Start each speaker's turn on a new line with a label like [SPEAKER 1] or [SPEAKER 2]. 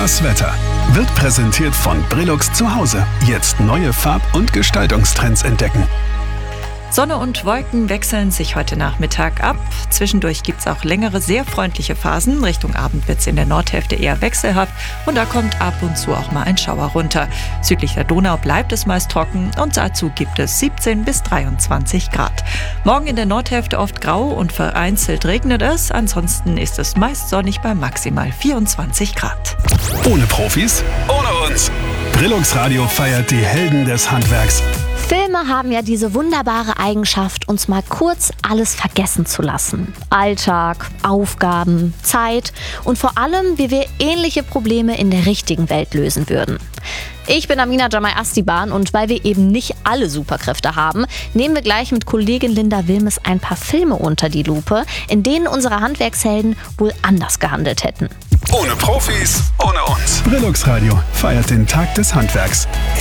[SPEAKER 1] Das Wetter wird präsentiert von Brillux zu Hause. Jetzt neue Farb- und Gestaltungstrends entdecken.
[SPEAKER 2] Sonne und Wolken wechseln sich heute Nachmittag ab. Zwischendurch gibt es auch längere, sehr freundliche Phasen. Richtung Abend wird es in der Nordhälfte eher wechselhaft und da kommt ab und zu auch mal ein Schauer runter. Südlich der Donau bleibt es meist trocken und dazu gibt es 17 bis 23 Grad. Morgen in der Nordhälfte oft grau und vereinzelt regnet es. Ansonsten ist es meist sonnig bei maximal 24 Grad.
[SPEAKER 1] Ohne Profis, ohne uns. Brillux Radio feiert die Helden des Handwerks.
[SPEAKER 3] Filme haben ja diese wunderbare Eigenschaft, uns mal kurz alles vergessen zu lassen. Alltag, Aufgaben, Zeit und vor allem, wie wir ähnliche Probleme in der richtigen Welt lösen würden. Ich bin Amina Jamai Astiban und weil wir eben nicht alle Superkräfte haben, nehmen wir gleich mit Kollegin Linda Wilmes ein paar Filme unter die Lupe, in denen unsere Handwerkshelden wohl anders gehandelt hätten.
[SPEAKER 1] Ohne Profis, ohne uns. Brillux Radio feiert den Tag des Handwerks.